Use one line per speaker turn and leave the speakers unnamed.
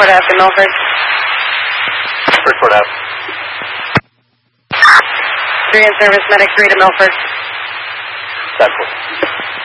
Port Ave to Milford.
Port Ave.
3 in service, medic 3 to Milford.
That's cool.